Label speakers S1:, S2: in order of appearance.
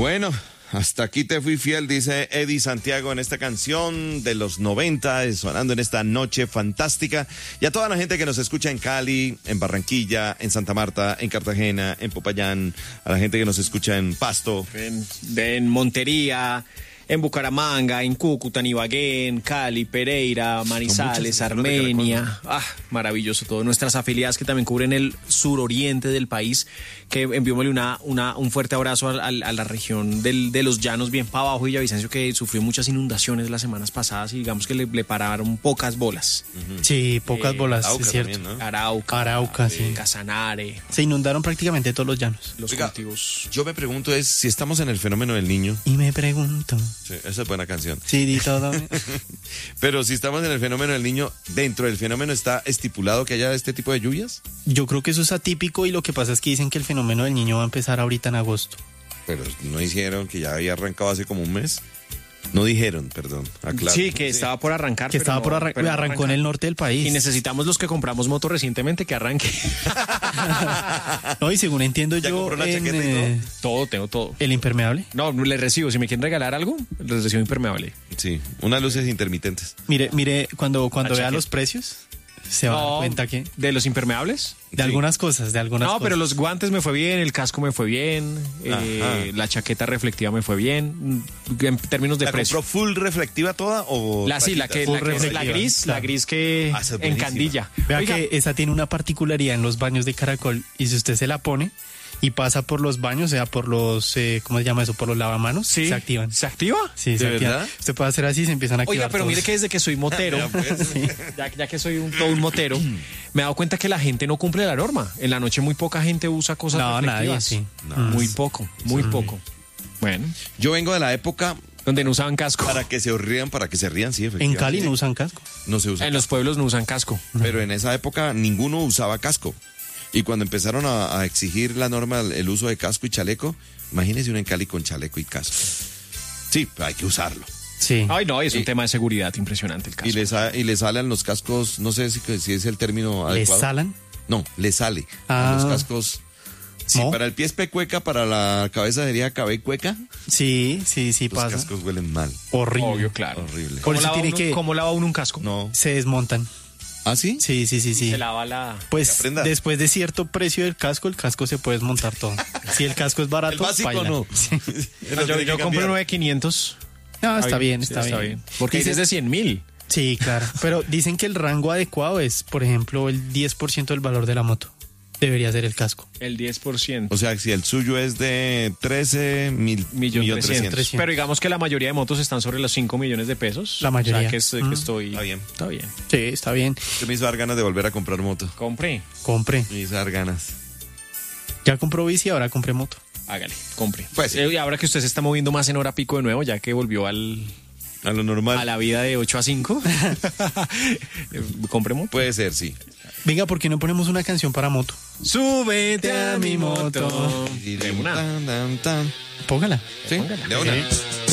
S1: Bueno, hasta aquí te fui fiel, dice Eddie Santiago en esta canción de los 90, sonando en esta noche fantástica. Y a toda la gente que nos escucha en Cali, en Barranquilla, en Santa Marta, en Cartagena, en Popayán, a la gente que nos escucha en Pasto.
S2: En Montería, en Bucaramanga, en Cúcuta, en Ibagué, en Cali, Pereira, Manizales, Armenia. Maravilloso todo. Nuestras afiliadas que también cubren el suroriente del país, que enviémosle un fuerte abrazo a la región de los llanos, bien para abajo, Villavicencio, que sufrió muchas inundaciones las semanas pasadas y digamos que le pararon pocas bolas.
S3: Sí, pocas bolas,
S1: Arauca
S3: es cierto.
S1: también, ¿no?
S3: Arauca, sí.
S2: Casanare,
S3: Se inundaron prácticamente todos los llanos.
S2: los
S1: Oiga,
S2: cultivos.
S1: Yo me pregunto es si estamos en el fenómeno del niño.
S3: Y me pregunto.
S1: Sí, esa es buena canción.
S3: Sí, di todo.
S1: Pero si estamos en el fenómeno del niño, ¿dentro del fenómeno está estipulado que haya este tipo de lluvias?
S3: Yo creo que eso es atípico y lo que pasa es que dicen que el fenómeno del niño va a empezar ahorita en agosto.
S1: Pero no dijeron que ya había arrancado hace como un mes. No dijeron, perdón. Aclaro.
S2: Sí, que estaba por arrancar.
S3: Que
S2: pero
S3: estaba
S2: no,
S3: por
S2: pero no
S3: arrancó en
S2: arranca.
S3: el norte del país.
S2: Y necesitamos los que compramos moto recientemente que arranque.
S3: No, y según entiendo
S1: ¿Ya
S3: yo,
S1: compró la chaqueta y
S2: Tengo todo.
S3: el impermeable.
S2: No, les recibo. Si me quieren regalar algo, les recibo impermeable.
S1: Sí, unas luces intermitentes.
S3: Mire, cuando vea
S2: chaqueta.
S3: los precios, se va a dar cuenta que
S2: ¿De los impermeables?
S3: de algunas cosas,
S2: No, pero los guantes me fue bien, el casco me fue bien, la chaqueta reflectiva me fue bien, en términos de
S1: ¿La
S2: precio.
S1: compró full reflectiva toda o
S2: La
S1: paquitas?
S3: reflectiva.
S2: la gris que
S1: Ah, esa es
S2: en
S1: buenísima.
S2: candilla.
S3: Vea
S2: Oiga,
S3: que esa tiene una particularidad en los baños de Caracol y si usted se la pone y pasa por los baños, o sea, por los, ¿cómo se llama eso? Por los lavamanos,
S2: sí,
S3: se activan.
S2: ¿Se activa?
S3: Sí,
S1: ¿De
S3: se activan.
S1: verdad?
S3: Usted puede hacer así y se empiezan a activar
S2: Oiga, pero
S3: todos.
S2: mire que desde que soy motero,
S1: Vea, pues.
S2: ya que soy todo un motero, me he dado cuenta que la gente no cumple la norma. En la noche muy poca gente usa cosas
S3: No, nadie,
S2: reflectivas.
S3: sí.
S2: Muy poco, muy poco. Bueno,
S1: Yo vengo de la época
S2: donde no usaban casco.
S1: para que se rían, sí,
S3: En
S1: efectivamente.
S3: Cali no usan casco.
S1: No se usa
S2: En los pueblos no usan casco.
S1: pero en esa época ninguno usaba casco. Y cuando empezaron a exigir la norma el uso de casco y chaleco, imagínese uno en Cali con chaleco y casco. Sí, hay que usarlo.
S3: Sí.
S2: Ay, no, es un tema de seguridad impresionante el casco.
S1: Y le salen los cascos, no sé si es el término
S3: ¿Les
S1: adecuado.
S3: salan?
S1: No, le sale a
S3: Ah.
S1: los cascos. Si
S3: ¿No?
S1: para el pie es pecueca, para la cabeza sería cabecueca,
S3: Sí,
S1: los
S3: pasa.
S1: cascos huelen mal.
S3: Horrible.
S2: Obvio, claro.
S1: Horrible.
S3: Por eso tiene que...
S2: ¿Cómo lava uno un casco?
S1: No.
S3: Se desmontan.
S1: ¿Ah, sí?
S3: Sí.
S2: Se lava la...
S3: Pues
S1: Que aprenda.
S3: después de cierto precio del casco, el casco se puede desmontar todo. Si el casco es barato,
S1: El básico
S3: baila.
S1: no.
S3: Sí.
S2: Yo compré uno de 500.
S3: No, está bien,
S2: Sí,
S3: está bien.
S2: Porque
S3: Dice-
S2: es de 100,000.
S3: Sí, claro. Pero dicen que el rango adecuado es, por ejemplo, el 10% del valor de la moto. Debería ser el casco.
S2: El 10%.
S1: O sea, si el suyo es de 13 mil,
S2: Millón
S1: millón
S2: 300.
S1: 300.
S2: Pero digamos que la mayoría de motos están sobre los 5 millones de pesos.
S3: La mayoría.
S2: O sea, que estoy...
S1: Está bien.
S2: Está bien.
S3: Sí, está bien.
S1: Yo me hizo dar ganas de volver a comprar moto.
S2: Compre.
S3: Compre.
S1: Me hizo dar ganas.
S3: Ya compró bici, ahora compré moto.
S2: Hágale, compre.
S1: Pues sí.
S2: Y ahora que usted se está moviendo más en hora pico de nuevo, ya que volvió
S1: A lo normal.
S2: a la vida de 8 a 5, compre moto.
S1: Puede ser, sí.
S3: Venga, ¿por qué no ponemos una canción para moto?
S2: Súbete a mi moto. De una.
S1: Tan, tan, tan.
S3: Póngala.
S1: Sí,
S2: Póngala.
S1: de una.